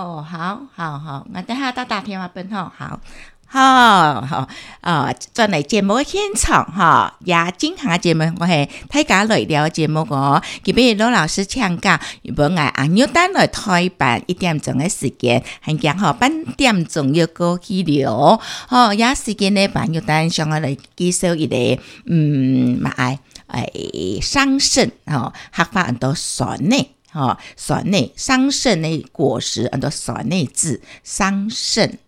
好，我等下到大天花板好，转嚟節目現場也經常嘅節目我係大家來聊節目今日羅老師請教本來牛蛋來台版1點鐘嘅時間係講半點鐘要過去了也時間呢把牛蛋上嚟介紹一個桑葚學法很多酸葚桑葚桑葚的果實很多酸葚字桑葚